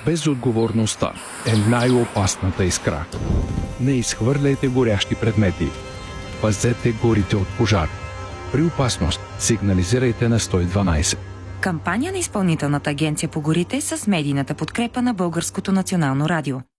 Безотговорността е най-опасната искра. Не изхвърляйте горящи предмети. Пазете горите от пожар. При опасност сигнализирайте на 112. Кампания на Изпълнителната агенция по горите с медийната подкрепа на Българското национално радио.